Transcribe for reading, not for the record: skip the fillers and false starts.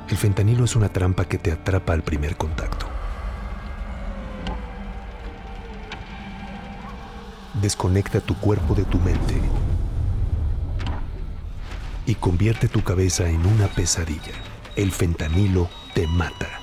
El fentanilo es una trampa que te atrapa al primer contacto. Desconecta tu cuerpo de tu mente y convierte tu cabeza en una pesadilla. El fentanilo te mata.